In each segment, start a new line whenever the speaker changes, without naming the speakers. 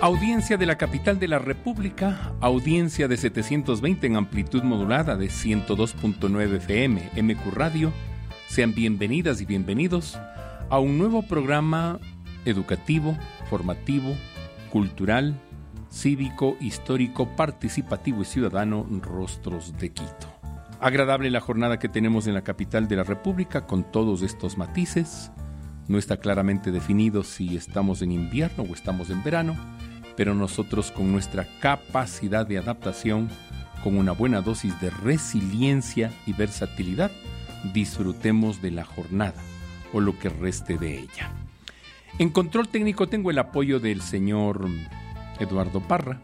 Audiencia de la capital de la República, audiencia de 720 en amplitud modulada de 102.9 FM, MQ Radio. Sean bienvenidas y bienvenidos a un nuevo programa educativo, formativo, cultural, cívico, histórico, participativo y ciudadano, Rostros de Quito. Agradable la jornada que tenemos en la capital de la República con todos estos matices. No está claramente definido si estamos en invierno o estamos en verano, pero nosotros con nuestra capacidad de adaptación, con una buena dosis de resiliencia y versatilidad, disfrutemos de la jornada o lo que reste de ella. En control técnico tengo el apoyo del señor Eduardo Parra.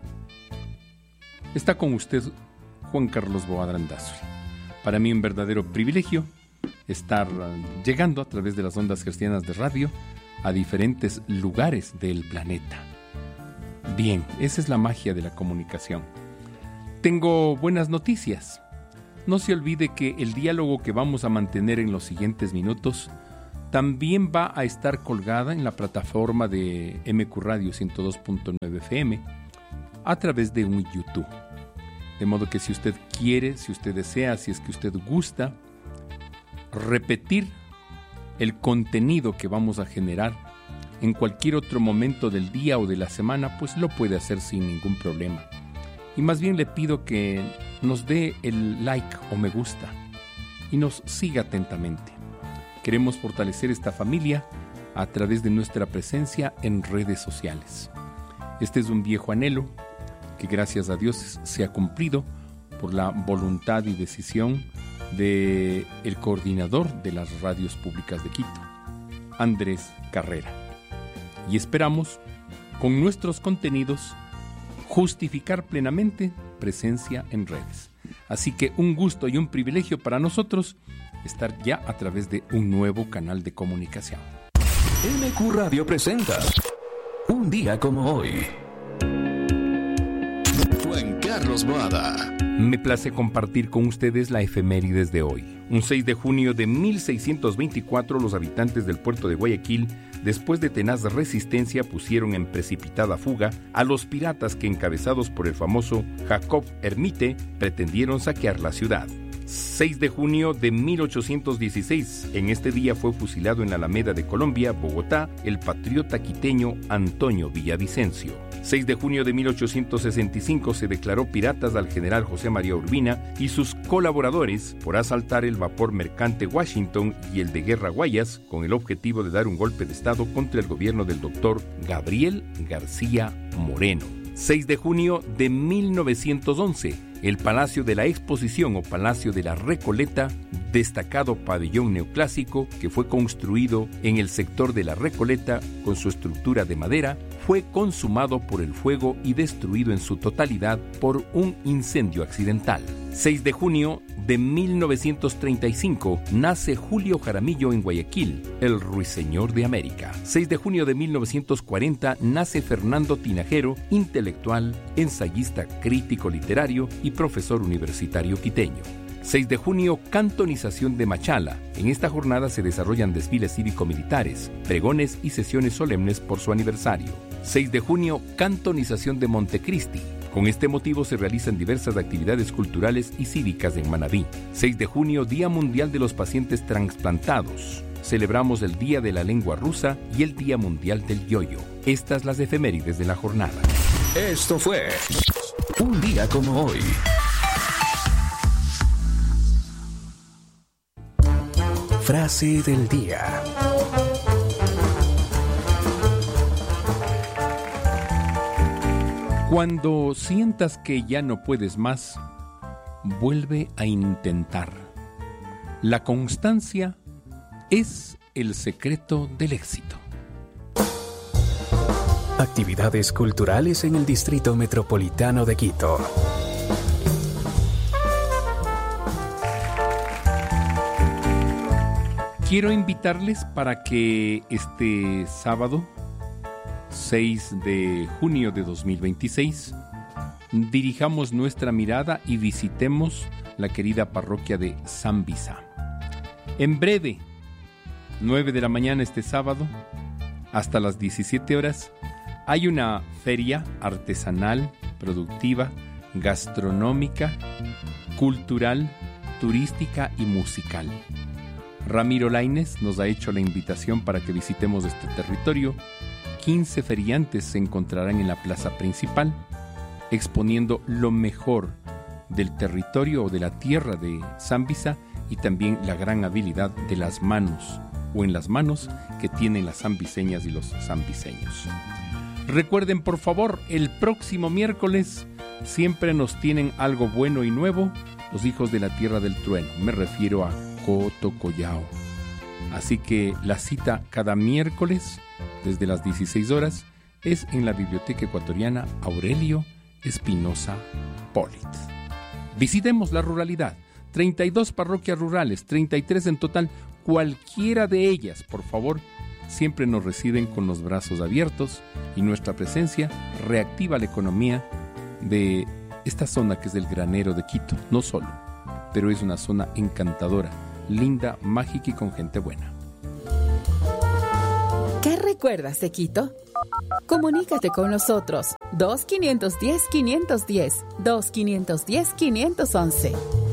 Está con usted Juan Carlos Boadrandazuri. Para mí un verdadero privilegio estar llegando a través de las ondas cristianas de radio a diferentes lugares del planeta. Bien, esa es la magia de la comunicación. Tengo buenas noticias. No se olvide que el diálogo que vamos a mantener en los siguientes minutos también va a estar colgada en la plataforma de MQ Radio 102.9 FM a través de un YouTube. De modo que si usted quiere, si usted desea, si es que usted gusta repetir el contenido que vamos a generar en cualquier otro momento del día o de la semana, pues lo puede hacer sin ningún problema. Y más bien le pido que nos dé el like o me gusta y nos siga atentamente. Queremos fortalecer esta familia a través de nuestra presencia en redes sociales. Este es un viejo anhelo que gracias a Dios se ha cumplido por la voluntad y decisión del coordinador de las radios públicas de Quito, Andrés Carrera. Y esperamos, con nuestros contenidos, justificar plenamente presencia en redes. Así que un gusto y un privilegio para nosotros estar ya a través de un nuevo canal de comunicación.
MQ Radio presenta Un día como hoy. Juan Carlos Boada.
Me place compartir con ustedes la efemérides de hoy. Un 6 de junio de 1624, los habitantes del puerto de Guayaquil, después de tenaz resistencia, pusieron en precipitada fuga a los piratas que, encabezados por el famoso Jacob Hermite, pretendieron saquear la ciudad. 6 de junio de 1816. En este día fue fusilado en la Alameda de Colombia, Bogotá, el patriota quiteño Antonio Villavicencio. 6 de junio de 1865 se declaró piratas al general José María Urbina y sus colaboradores por asaltar el vapor mercante Washington y el de guerra Guayas con el objetivo de dar un golpe de estado contra el gobierno del doctor Gabriel García Moreno. 6 de junio de 1911. El Palacio de la Exposición o Palacio de la Recoleta, destacado pabellón neoclásico que fue construido en el sector de la Recoleta con su estructura de madera, fue consumado por el fuego y destruido en su totalidad por un incendio accidental. 6 de junio de 1935 nace Julio Jaramillo en Guayaquil, el ruiseñor de América. 6 de junio de 1940 nace Fernando Tinajero, intelectual, ensayista crítico literario y profesor universitario quiteño. 6 de junio, cantonización de Machala. En esta jornada se desarrollan desfiles cívico-militares, pregones y sesiones solemnes por su aniversario. 6 de junio, cantonización de Montecristi. Con este motivo se realizan diversas actividades culturales y cívicas en Manabí. 6 de junio, Día Mundial de los Pacientes Transplantados. Celebramos el Día de la Lengua Rusa y el Día Mundial del Yoyo. Estas las efemérides de la jornada.
Esto fue Un día como hoy. Frase del día.
Cuando sientas que ya no puedes más, vuelve a intentar. La constancia es el secreto del éxito.
Actividades culturales en el Distrito Metropolitano de Quito.
Quiero invitarles para que este sábado, 6 de junio de 2026, dirijamos nuestra mirada y visitemos la querida parroquia de San Visa. En breve, 9 de la mañana este sábado, hasta las 17 horas, Hay una feria artesanal, productiva, gastronómica, cultural, turística y musical. Ramiro Lainez nos ha hecho la invitación para que visitemos este territorio. 15 feriantes se encontrarán en la plaza principal, exponiendo lo mejor del territorio o de la tierra de Zambisa y también la gran habilidad de las manos o en las manos que tienen las zambiseñas y los zambiseños. Recuerden, por favor, el próximo miércoles siempre nos tienen algo bueno y nuevo, los hijos de la tierra del trueno. Me refiero a Cotocollao. Así que la cita cada miércoles desde las 16 horas es en la Biblioteca Ecuatoriana Aurelio Espinosa Polit. Visitemos la ruralidad. 32 parroquias rurales, 33 en total. Cualquiera de ellas, por favor, siempre nos reciben con los brazos abiertos y nuestra presencia reactiva la economía de esta zona que es el granero de Quito. No solo, pero es una zona encantadora, linda, mágica y con gente buena.
¿Qué recuerdas de Quito? Comunícate con nosotros. 2-510-510. 2-510-511.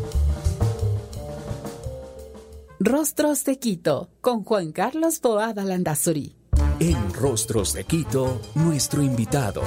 Rostros de Quito, con Juan Carlos Boada Landazuri.
En Rostros de Quito, nuestro invitado.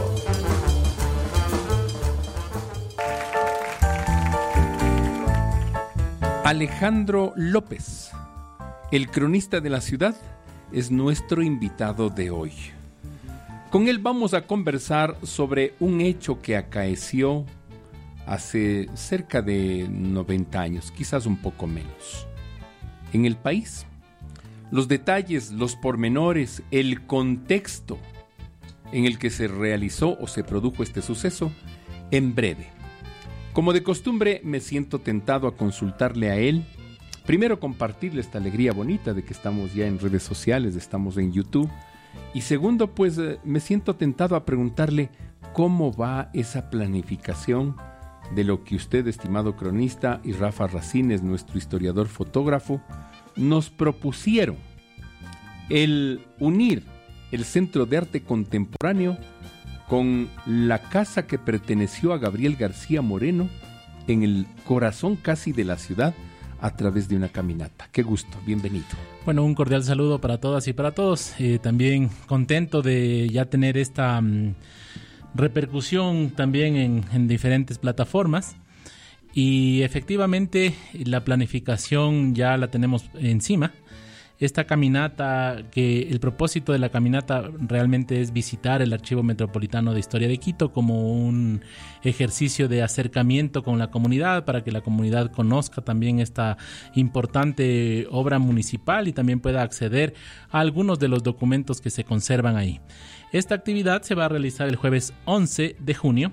Alejandro López, el cronista de la ciudad, es nuestro invitado de hoy. Con él vamos a conversar sobre un hecho que acaeció hace cerca de 90 años, quizás un poco menos. En el país, los detalles, los pormenores, el contexto en el que se realizó o se produjo este suceso, en breve. Como de costumbre, me siento tentado a consultarle a él. Primero, compartirle esta alegría bonita de que estamos ya en redes sociales, estamos en YouTube. Y segundo, pues me siento tentado a preguntarle cómo va esa planificación de lo que usted, estimado cronista, y Rafa Racines, nuestro historiador fotógrafo, nos propusieron. El unir el Centro de Arte Contemporáneo con la casa que perteneció a Gabriel García Moreno en el corazón casi de la ciudad a través de una caminata. Qué gusto, bienvenido.
Bueno, un cordial saludo para todas y para todos. También contento de ya tener esta repercusión también en diferentes plataformas. Y efectivamente la planificación ya la tenemos encima. Esta caminata, que el propósito de la caminata realmente es visitar el Archivo Metropolitano de Historia de Quito como un ejercicio de acercamiento con la comunidad, para que la comunidad conozca también esta importante obra municipal y también pueda acceder a algunos de los documentos que se conservan ahí. Esta actividad se va a realizar el jueves 11 de junio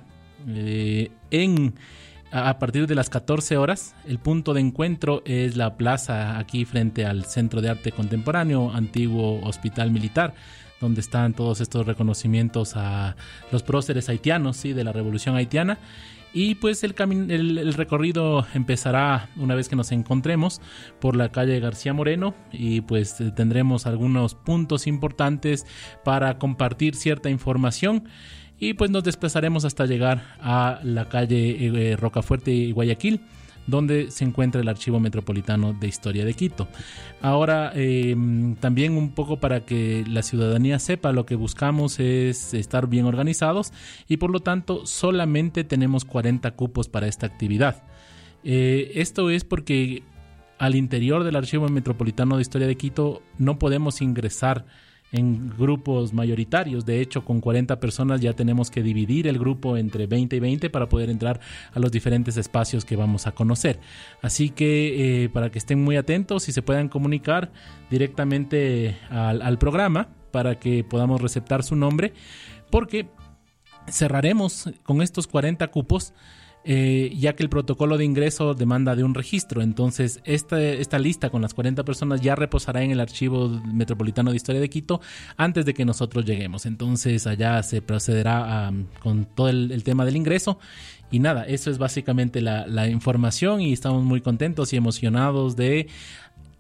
a partir de las 14 horas. El punto de encuentro es la plaza aquí frente al Centro de Arte Contemporáneo, antiguo Hospital Militar, donde están todos estos reconocimientos a los próceres haitianos, ¿sí?, de la Revolución Haitiana. Y pues el recorrido empezará una vez que nos encontremos por la calle García Moreno, y pues tendremos algunos puntos importantes para compartir cierta información. Y pues nos desplazaremos hasta llegar a la calle Rocafuerte y Guayaquil, donde se encuentra el Archivo Metropolitano de Historia de Quito. Ahora, también un poco para que la ciudadanía sepa, lo que buscamos es estar bien organizados y por lo tanto solamente tenemos 40 cupos para esta actividad. Esto es porque al interior del Archivo Metropolitano de Historia de Quito no podemos ingresar en grupos mayoritarios. De hecho, con 40 personas ya tenemos que dividir el grupo entre 20 y 20 para poder entrar a los diferentes espacios que vamos a conocer. Así que para que estén muy atentos y se puedan comunicar directamente al programa para que podamos receptar su nombre, porque cerraremos con estos 40 cupos, ya que el protocolo de ingreso demanda de un registro. Entonces esta lista con las 40 personas ya reposará en el Archivo Metropolitano de Historia de Quito antes de que nosotros lleguemos. Entonces allá se procederá con todo el tema del ingreso. Y nada, eso es básicamente la información, y estamos muy contentos y emocionados de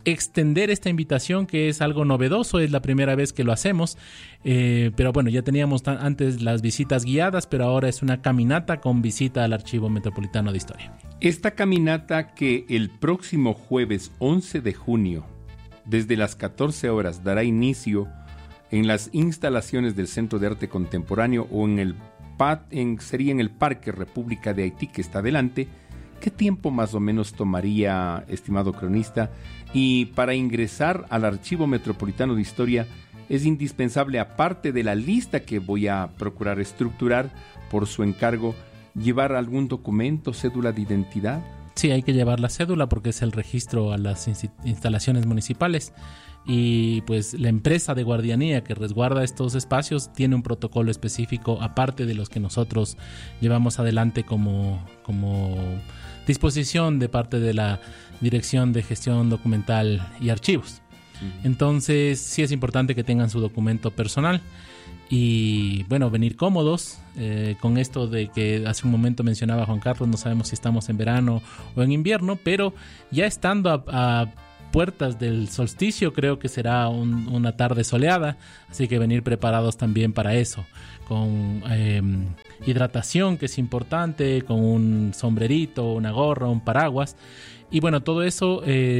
extender esta invitación, que es algo novedoso, es la primera vez que lo hacemos, pero bueno, ya teníamos antes las visitas guiadas, pero ahora es una caminata con visita al Archivo Metropolitano de Historia.
Esta caminata, que el próximo jueves 11 de junio, desde las 14 horas, dará inicio en las instalaciones del Centro de Arte Contemporáneo o sería en el Parque República de Haití, que está adelante. ¿Qué tiempo más o menos tomaría, estimado cronista? Y para ingresar al Archivo Metropolitano de Historia es indispensable, aparte de la lista que voy a procurar estructurar por su encargo, llevar algún documento, cédula de identidad.
Sí, hay que llevar la cédula porque es el registro a las instalaciones municipales. Y pues la empresa de guardianía que resguarda estos espacios tiene un protocolo específico aparte de los que nosotros llevamos adelante como disposición de parte de la Dirección de Gestión Documental y Archivos. Entonces sí es importante que tengan su documento personal y bueno, venir cómodos con esto de que hace un momento mencionaba Juan Carlos, no sabemos si estamos en verano o en invierno, pero ya estando a puertas del solsticio, creo que será una tarde soleada, así que venir preparados también para eso, con hidratación, que es importante, con un sombrerito, una gorra, un paraguas. Y bueno, todo eso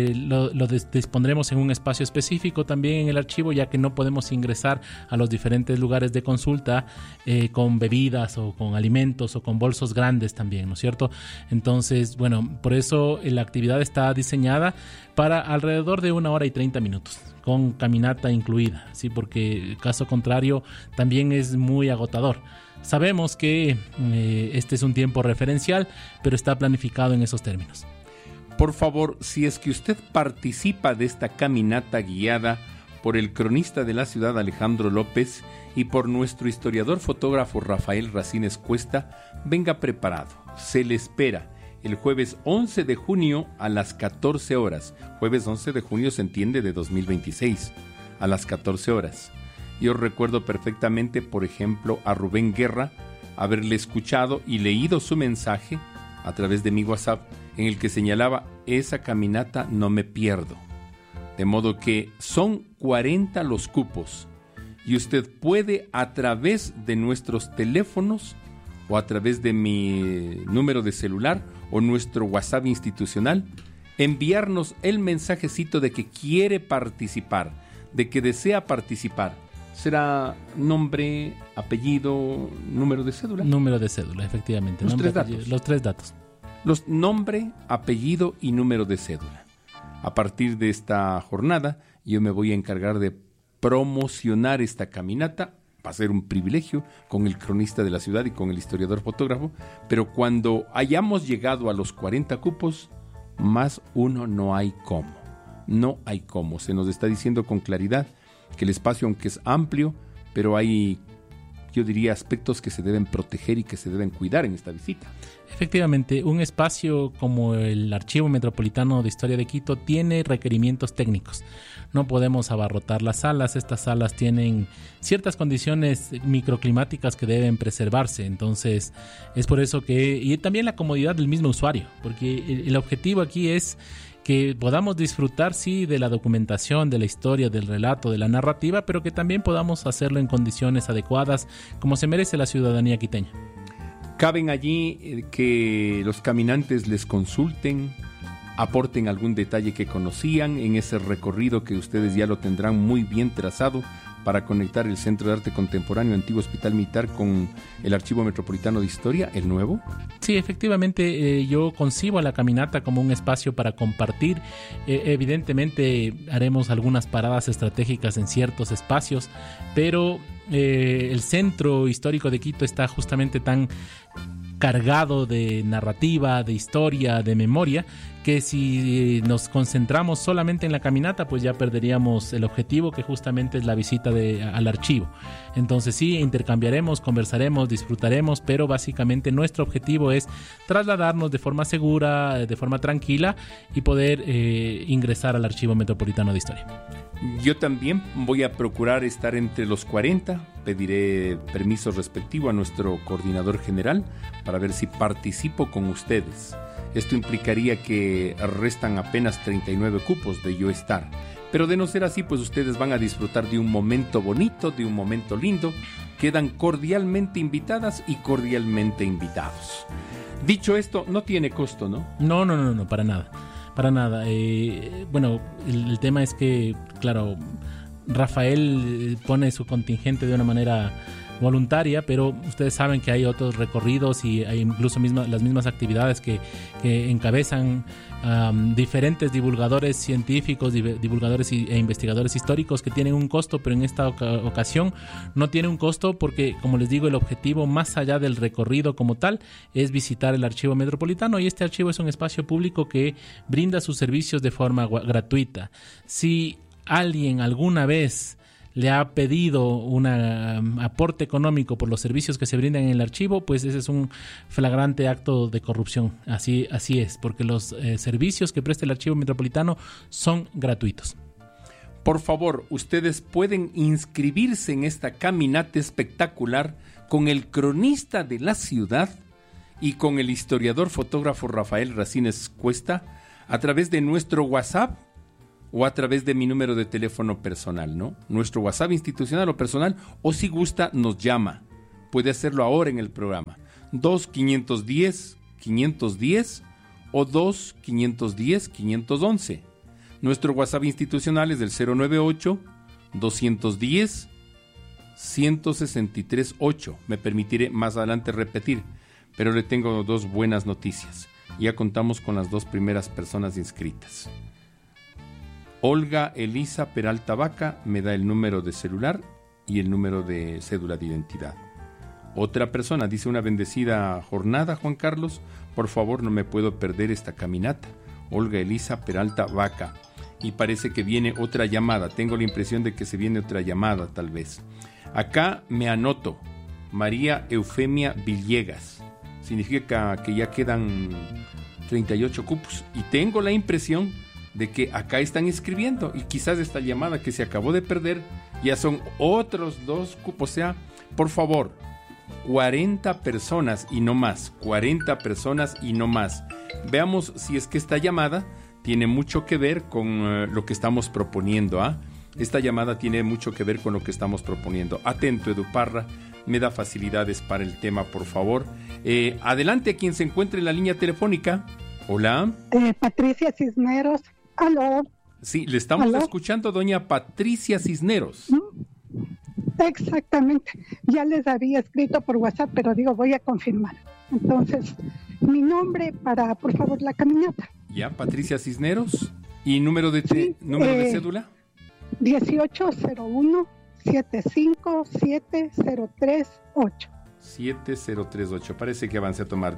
lo dispondremos en un espacio específico también en el archivo, ya que no podemos ingresar a los diferentes lugares de consulta con bebidas o con alimentos o con bolsos grandes también, ¿no es cierto? Entonces, bueno, por eso la actividad está diseñada para alrededor de 1 hora y 30 minutos, con caminata incluida, ¿sí? Porque caso contrario también es muy agotador. Sabemos que este es un tiempo referencial, pero está planificado en esos términos.
Por favor, si es que usted participa de esta caminata guiada por el cronista de la ciudad Alejandro López y por nuestro historiador fotógrafo Rafael Racines Cuesta, venga preparado. Se le espera el jueves 11 de junio a las 14 horas. Jueves 11 de junio se entiende de 2026, a las 14 horas. Yo recuerdo perfectamente, por ejemplo, a Rubén Guerra haberle escuchado y leído su mensaje a través de mi WhatsApp, en el que señalaba: esa caminata no me pierdo. De modo que son 40 los cupos y usted puede, a través de nuestros teléfonos o a través de mi número de celular o nuestro WhatsApp institucional, enviarnos el mensajecito de que quiere participar, de que desea participar. Será nombre, apellido, número de cédula.
Número de cédula, efectivamente.
Los
nombre,
3 datos.
Los 3 datos.
Los nombre, apellido y número de cédula. A partir de esta jornada, yo me voy a encargar de promocionar esta caminata. Va a ser un privilegio con el cronista de la ciudad y con el historiador fotógrafo, pero cuando hayamos llegado a los 40 cupos, más uno no hay cómo. No hay cómo. Se nos está diciendo con claridad que el espacio, aunque es amplio, pero hay, yo diría, aspectos que se deben proteger y que se deben cuidar en esta visita.
Efectivamente, un espacio como el Archivo Metropolitano de Historia de Quito tiene requerimientos técnicos. No podemos abarrotar las salas. Estas salas tienen ciertas condiciones microclimáticas que deben preservarse. Entonces, es por eso que... Y también la comodidad del mismo usuario, porque el objetivo aquí es que podamos disfrutar, sí, de la documentación, de la historia, del relato, de la narrativa, pero que también podamos hacerlo en condiciones adecuadas, como se merece la ciudadanía quiteña.
Caben allí que los caminantes les consulten, aporten algún detalle que conocían en ese recorrido que ustedes ya lo tendrán muy bien trazado para conectar el Centro de Arte Contemporáneo Antiguo Hospital Militar con el Archivo Metropolitano de Historia, el nuevo.
Sí, efectivamente, yo concibo a la caminata como un espacio para compartir. Evidentemente haremos algunas paradas estratégicas en ciertos espacios, pero el Centro Histórico de Quito está justamente tan cargado de narrativa, de historia, de memoria, que si nos concentramos solamente en la caminata, pues ya perderíamos el objetivo, que justamente es la visita al archivo. Entonces sí, intercambiaremos, conversaremos, disfrutaremos, pero básicamente nuestro objetivo es trasladarnos de forma segura, de forma tranquila y poder ingresar al Archivo Metropolitano de Historia.
Yo también voy a procurar estar entre los 40, pediré permiso respectivo a nuestro coordinador general para ver si participo con ustedes. Esto implicaría que restan apenas 39 cupos de Yo Estar. Pero de no ser así, pues ustedes van a disfrutar de un momento bonito, de un momento lindo. Quedan cordialmente invitadas y cordialmente invitados. Dicho esto, no tiene costo, ¿no?
No, para nada. Para nada. Bueno, el tema es que, claro, Rafael pone su contingente de una manera voluntaria, pero ustedes saben que hay otros recorridos y hay incluso las mismas actividades que encabezan diferentes divulgadores científicos, divulgadores e investigadores históricos que tienen un costo, pero en esta ocasión no tiene un costo porque, como les digo, el objetivo más allá del recorrido como tal es visitar el Archivo Metropolitano, y este archivo es un espacio público que brinda sus servicios de forma gratuita. Si alguien alguna vez le ha pedido un aporte económico por los servicios que se brindan en el archivo, pues ese es un flagrante acto de corrupción. Así es, porque los servicios que presta el Archivo Metropolitano son gratuitos.
Por favor, ustedes pueden inscribirse en esta caminata espectacular con el cronista de la ciudad y con el historiador fotógrafo Rafael Racines Cuesta a través de nuestro WhatsApp o a través de mi número de teléfono personal, ¿no? Nuestro WhatsApp institucional o personal, o si gusta, nos llama. Puede hacerlo ahora en el programa. 2-510-510 o 2-510-511. Nuestro WhatsApp institucional es del 098-210-163-8. Me permitiré más adelante repetir, pero le tengo dos buenas noticias. Ya contamos con las 2 primeras personas inscritas. Olga Elisa Peralta Vaca me da el número de celular y el número de cédula de identidad. Otra persona dice: una bendecida jornada, Juan Carlos. Por favor, no me puedo perder esta caminata. Olga Elisa Peralta Vaca. Y parece que viene otra llamada. Tengo la impresión de que se viene otra llamada, tal vez. Acá me anoto. María Eufemia Villegas. Significa que ya quedan 38 cupos. Y tengo la impresión de que acá están escribiendo, y quizás esta llamada que se acabó de perder ya son otros 2 cupos. O sea, por favor, 40 personas y no más, 40 personas y no más. Veamos si es que esta llamada tiene mucho que ver con lo que estamos proponiendo, ¿ah? Esta llamada tiene mucho que ver con lo que estamos proponiendo. Atento, Edu Parra, me da facilidades para el tema, por favor. Adelante, quien se encuentre en la línea telefónica. Hola.
Patricia Cisneros. ¿Aló?
Sí, le estamos escuchando, doña Patricia Cisneros.
Exactamente. Ya les había escrito por WhatsApp, pero digo, voy a confirmar. Entonces, mi nombre para, por favor, la caminata.
Ya, Patricia Cisneros. ¿Y número de cédula?
1801-757-038.
7038. Parece que avancé a tomar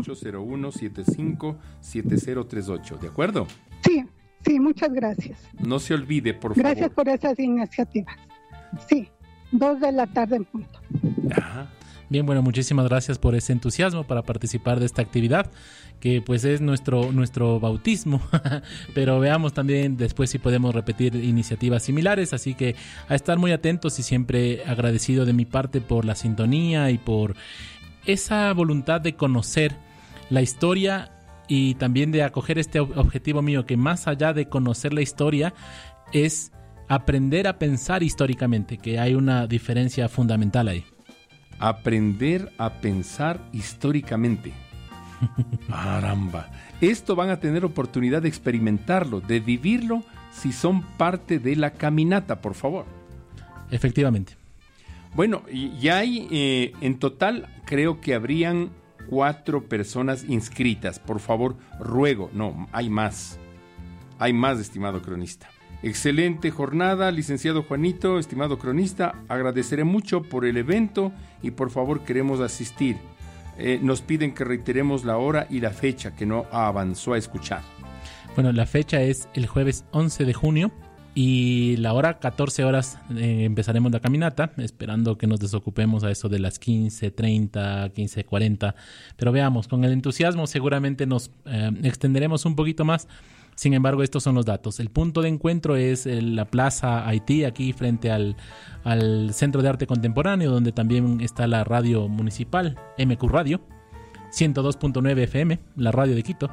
1801-75-7038. ¿De acuerdo?
Sí, muchas gracias.
No se olvide, por favor.
Gracias por esas iniciativas. Sí, 2 de la tarde en punto.
Ajá.
Bien, bueno, muchísimas gracias por ese entusiasmo para participar de esta actividad, que pues es nuestro bautismo, pero veamos también después si podemos repetir iniciativas similares, así que a estar muy atentos, y siempre agradecido de mi parte por la sintonía y por esa voluntad de conocer la historia, y también de acoger este objetivo mío, que más allá de conocer la historia es aprender a pensar históricamente, que hay una diferencia fundamental ahí.
Aprender a pensar históricamente. Caramba. Esto van a tener oportunidad de experimentarlo, de vivirlo, si son parte de la caminata, por favor.
Efectivamente.
Bueno, ya hay, en total, creo que habrían 4 personas inscritas. Por favor, ruego. No, hay más. Hay más, estimado cronista. Excelente jornada, licenciado Juanito, estimado cronista. Agradeceré mucho por el evento y por favor queremos asistir. Nos piden que reiteremos la hora y la fecha, que no avanzó a escuchar.
Bueno, la fecha es el jueves 11 de junio y la hora 14 horas empezaremos la caminata, esperando que nos desocupemos a eso de las 15:30, 15:40. Pero veamos, con el entusiasmo seguramente nos extenderemos un poquito más. Sin embargo, estos son los datos. El punto de encuentro es la Plaza Haití, aquí frente al Centro de Arte Contemporáneo, donde también está la radio municipal, MQ Radio. 102.9 FM, la radio de Quito.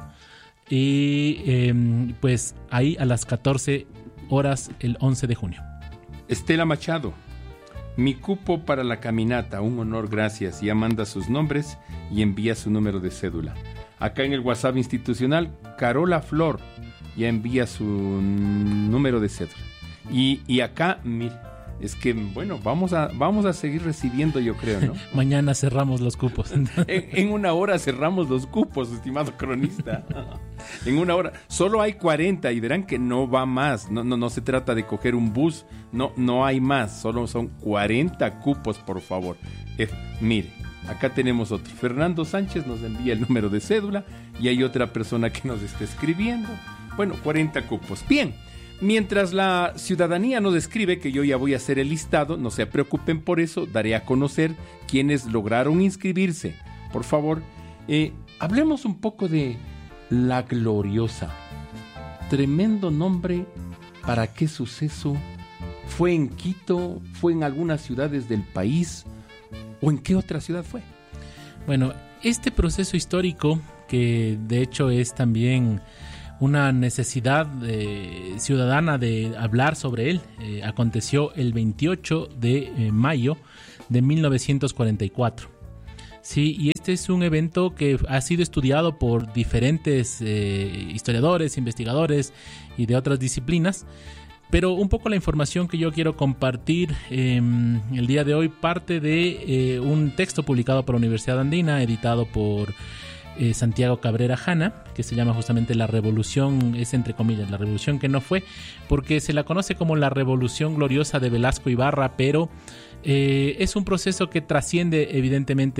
Y pues ahí a las 14 horas el 11 de junio.
Estela Machado, mi cupo para la caminata, un honor, gracias. Ya manda sus nombres y envía su número de cédula. Acá en el WhatsApp institucional, Carola Flor ya envía su número de cédula. Y acá, mire, es que, bueno, vamos a seguir recibiendo, yo creo, ¿no?
Mañana cerramos los cupos.
En una hora cerramos los cupos, estimado cronista. En una hora. Solo hay 40 y verán que no va más. No se trata de coger un bus. No hay más. Solo son 40 cupos, por favor. Mire, acá tenemos otro. Fernando Sánchez nos envía el número de cédula y hay otra persona que nos está escribiendo. Bueno, 40 cupos. Bien. Mientras la ciudadanía nos escribe, que yo ya voy a hacer el listado, no se preocupen por eso, daré a conocer quienes lograron inscribirse. Por favor, hablemos un poco de La Gloriosa. Tremendo nombre. ¿Para qué suceso? ¿Fue en Quito? ¿Fue en algunas ciudades del país? ¿O en qué otra ciudad fue?
Bueno, este proceso histórico, que de hecho es también una necesidad ciudadana de hablar sobre él, aconteció el 28 de mayo de 1944. Sí, y este es un evento que ha sido estudiado por diferentes historiadores, investigadores y de otras disciplinas, pero un poco la información que yo quiero compartir el día de hoy parte de un texto publicado por la Universidad Andina, editado por Santiago Cabrera Jana, que se llama justamente La Revolución, es entre comillas, la revolución que no fue, porque se la conoce como la Revolución Gloriosa de Velasco Ibarra, pero es un proceso que trasciende evidentemente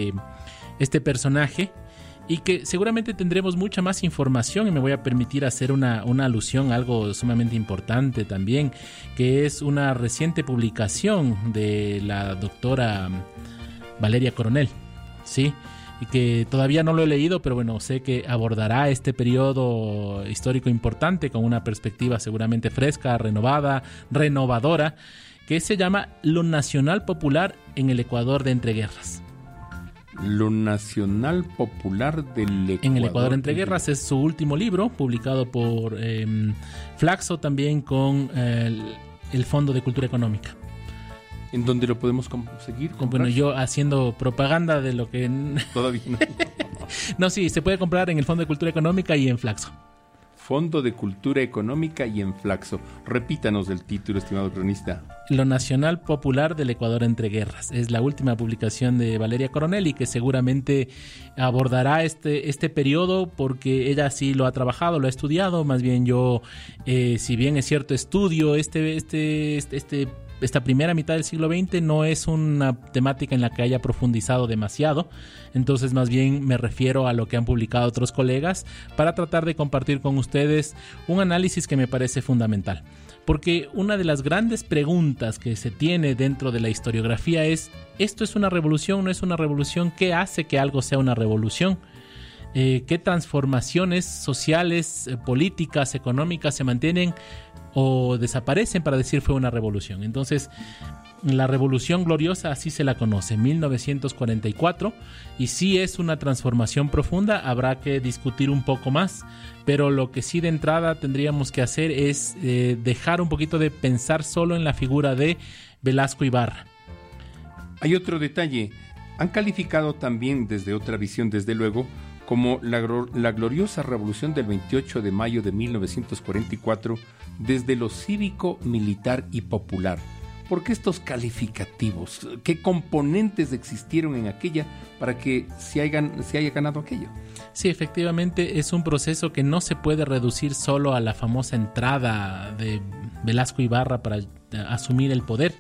este personaje y que seguramente tendremos mucha más información, y me voy a permitir hacer una alusión a algo sumamente importante también, que es una reciente publicación de la doctora Valeria Coronel, ¿sí? Y que todavía no lo he leído, pero bueno, sé que abordará este periodo histórico importante con una perspectiva seguramente fresca, renovadora, que se llama Lo Nacional Popular en el Ecuador de Entreguerras.
Lo Nacional Popular del Ecuador.
En el Ecuador de Entreguerras es su último libro, publicado por Flaxo, también con el Fondo de Cultura Económica.
¿En dónde lo podemos conseguir?
Bueno, yo haciendo propaganda de lo que...
Todavía no.
No, sí, se puede comprar en el Fondo de Cultura Económica y en Flaxo.
Fondo de Cultura Económica y en Flaxo. Repítanos el título, estimado cronista.
Lo Nacional Popular del Ecuador entre Guerras. Es la última publicación de Valeria Coronel y que seguramente abordará este periodo, porque ella sí lo ha trabajado, lo ha estudiado. Más bien yo, si bien es cierto, estudio esta primera mitad del siglo XX, no es una temática en la que haya profundizado demasiado, entonces más bien me refiero a lo que han publicado otros colegas para tratar de compartir con ustedes un análisis que me parece fundamental, porque una de las grandes preguntas que se tiene dentro de la historiografía es: ¿esto es una revolución? ¿No es una revolución? ¿Qué hace que algo sea una revolución? ¿Qué transformaciones sociales, políticas, económicas se mantienen o desaparecen para decir fue una revolución? Entonces, la Revolución Gloriosa así se la conoce, 1944, y sí es una transformación profunda. Habrá que discutir un poco más, pero lo que sí de entrada tendríamos que hacer es dejar un poquito de pensar solo en la figura de Velasco Ibarra.
Hay otro detalle. Han calificado también desde otra visión, desde luego, como la gloriosa revolución del 28 de mayo de 1944 desde lo cívico, militar y popular. ¿Por qué estos calificativos? ¿Qué componentes existieron en aquella para que se haya ganado aquello?
Sí, efectivamente es un proceso que no se puede reducir solo a la famosa entrada de Velasco Ibarra para asumir el poder.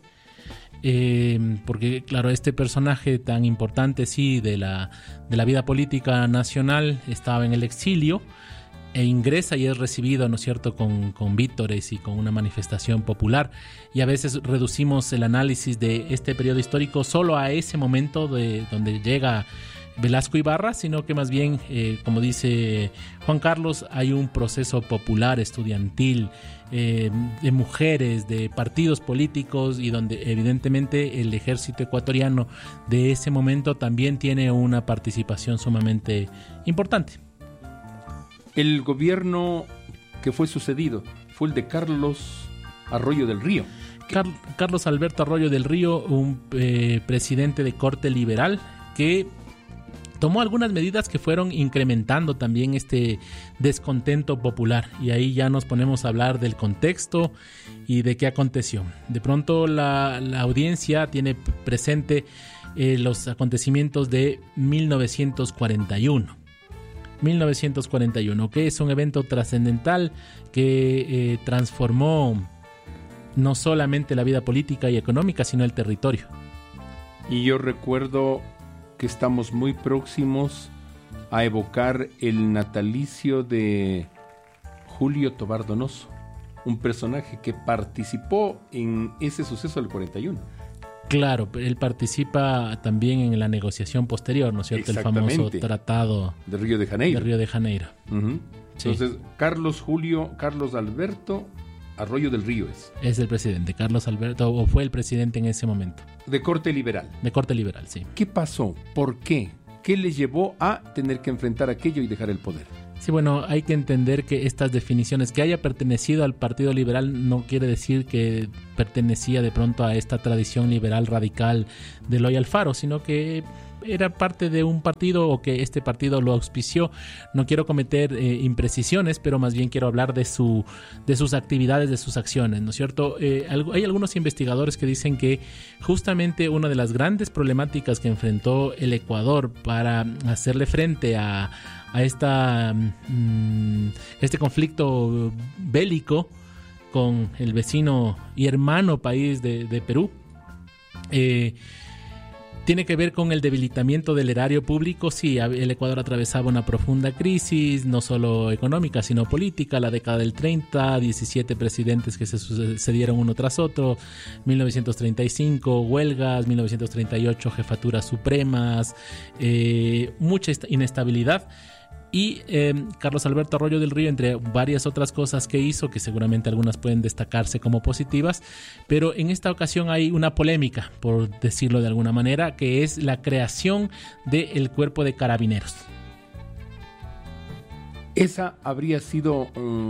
Porque claro, este personaje tan importante sí de la vida política nacional estaba en el exilio e ingresa y es recibido, ¿no es cierto?, con vítores y con una manifestación popular, y a veces reducimos el análisis de este periodo histórico solo a ese momento donde llega Velasco Ibarra, sino que más bien, como dice Juan Carlos, hay un proceso popular, estudiantil, de mujeres, de partidos políticos, y donde evidentemente el ejército ecuatoriano de ese momento también tiene una participación sumamente importante.
El gobierno que fue sucedido fue el de Carlos Arroyo del Río.
Carlos Alberto Arroyo del Río, un presidente de corte liberal que tomó algunas medidas que fueron incrementando también este descontento popular, y ahí ya nos ponemos a hablar del contexto y de qué aconteció. De pronto la audiencia tiene presente los acontecimientos de 1941, que es un evento trascendental que transformó no solamente la vida política y económica, sino el territorio.
Y yo recuerdo que estamos muy próximos a evocar el natalicio de Julio Tobar Donoso, un personaje que participó en ese suceso del 41.
Claro, él participa también en la negociación posterior, ¿no es cierto? El famoso tratado
de Río de Janeiro.
Uh-huh.
Entonces, sí. Carlos Alberto Arroyo del Río
es el presidente, Carlos Alberto, o fue el presidente en ese momento.
De corte liberal.
De corte liberal, sí.
¿Qué pasó? ¿Por qué? ¿Qué les llevó a tener que enfrentar aquello y dejar el poder?
Sí, bueno, hay que entender que estas definiciones, que haya pertenecido al Partido Liberal, no quiere decir que pertenecía de pronto a esta tradición liberal radical de Eloy Alfaro, sino que era parte de un partido, o que este partido lo auspició. No quiero cometer imprecisiones, pero más bien quiero hablar de sus actividades, de sus acciones, ¿no es cierto? Hay algunos investigadores que dicen que justamente una de las grandes problemáticas que enfrentó el Ecuador para hacerle frente a este conflicto bélico con el vecino y hermano país de Perú, tiene que ver con el debilitamiento del erario público. Sí, el Ecuador atravesaba una profunda crisis, no solo económica, sino política. La década del 30, 17 presidentes que se sucedieron uno tras otro, 1935, huelgas, 1938, jefaturas supremas, mucha inestabilidad. Y Carlos Alberto Arroyo del Río, entre varias otras cosas que hizo, que seguramente algunas pueden destacarse como positivas, pero en esta ocasión hay una polémica, por decirlo de alguna manera, que es la creación del Cuerpo de Carabineros.
¿Esa habría sido,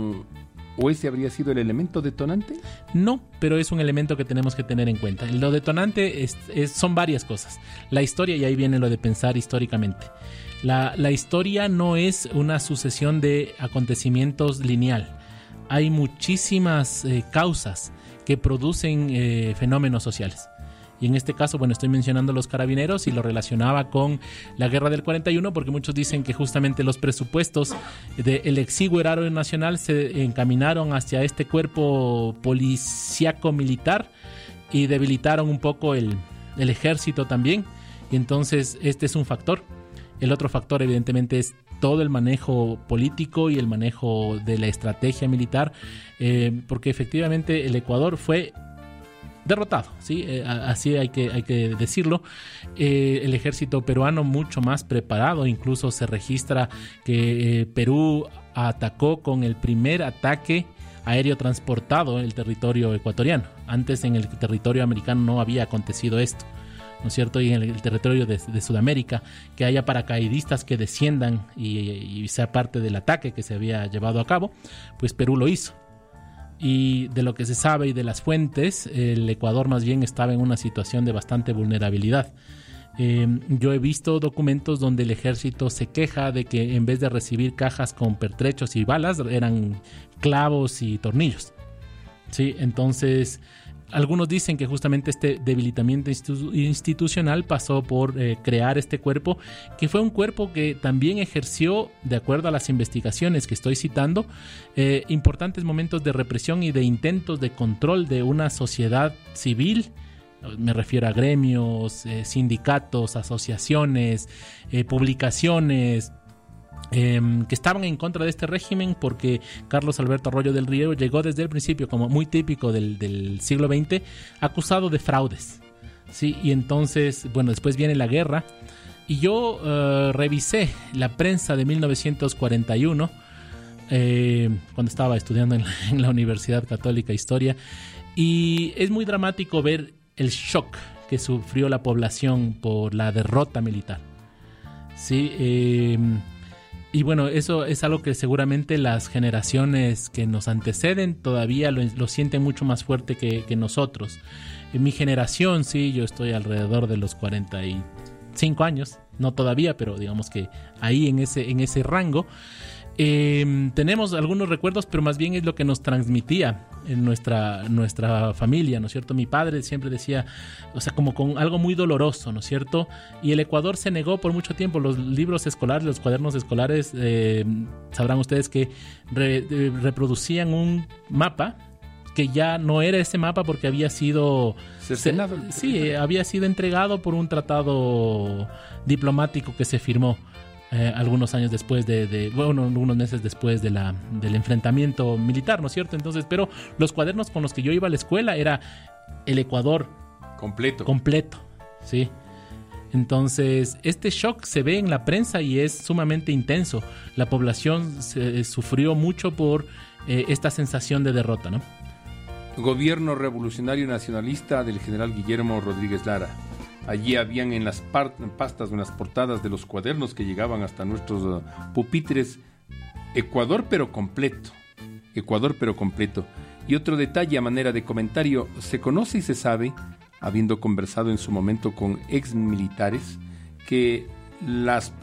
o ese habría sido el elemento detonante?
No, pero es un elemento que tenemos que tener en cuenta. Lo detonante son varias cosas. La historia, y ahí viene lo de pensar históricamente. La historia no es una sucesión de acontecimientos lineal. Hay muchísimas causas que producen fenómenos sociales. Y en este caso, bueno, estoy mencionando los carabineros y lo relacionaba con la guerra del 41, porque muchos dicen que justamente los presupuestos del exiguo erario nacional se encaminaron hacia este cuerpo policíaco militar y debilitaron un poco el ejército también. Y entonces este es un factor. El otro factor, evidentemente, es todo el manejo político y el manejo de la estrategia militar, porque efectivamente el Ecuador fue derrotado, ¿sí? Así hay que decirlo. El ejército peruano mucho más preparado, incluso se registra que Perú atacó con el primer ataque aéreo transportado en el territorio ecuatoriano. Antes en el territorio americano no había acontecido esto, ¿no es cierto? Y en el territorio de Sudamérica, que haya paracaidistas que desciendan y sea parte del ataque que se había llevado a cabo, pues Perú lo hizo. Y de lo que se sabe y de las fuentes, el Ecuador más bien estaba en una situación de bastante vulnerabilidad. Yo he visto documentos donde el ejército se queja de que en vez de recibir cajas con pertrechos y balas, eran clavos y tornillos, ¿sí? Entonces, algunos dicen que justamente este debilitamiento institucional pasó por crear este cuerpo, que fue un cuerpo que también ejerció, de acuerdo a las investigaciones que estoy citando, importantes momentos de represión y de intentos de control de una sociedad civil. Me refiero a gremios, sindicatos, asociaciones, publicaciones, que estaban en contra de este régimen, porque Carlos Alberto Arroyo del Río llegó desde el principio, como muy típico del siglo XX, acusado de fraudes, ¿sí? Y entonces, bueno, después viene la guerra Y yo revisé la prensa de 1941, cuando estaba estudiando en la Universidad Católica Historia, y es muy dramático ver el shock que sufrió la población por la derrota militar. Sí, y bueno, eso es algo que seguramente las generaciones que nos anteceden todavía lo sienten mucho más fuerte que nosotros. En mi generación, sí, yo estoy alrededor de los 45 años, no todavía, pero digamos que ahí en ese rango. Tenemos algunos recuerdos, pero más bien es lo que nos transmitía en nuestra familia, ¿no es cierto? Mi padre siempre decía, o sea, como con algo muy doloroso, ¿no es cierto? Y el Ecuador se negó por mucho tiempo. Los libros escolares, los cuadernos escolares, sabrán ustedes que reproducían un mapa que ya no era ese mapa porque había sido cercenado. Sí, había sido entregado por un tratado diplomático que se firmó algunos años después algunos meses después del enfrentamiento militar, ¿no es cierto? Entonces, pero los cuadernos con los que yo iba a la escuela era el Ecuador completo, ¿sí? Entonces, este shock se ve en la prensa y es sumamente intenso. La población sufrió mucho por esta sensación de derrota, ¿no?
Gobierno revolucionario nacionalista del general Guillermo Rodríguez Lara. Allí habían en las pastas, en las portadas de los cuadernos que llegaban hasta nuestros pupitres, Ecuador pero completo. Y otro detalle a manera de comentario, se conoce y se sabe, habiendo conversado en su momento con ex militares, que las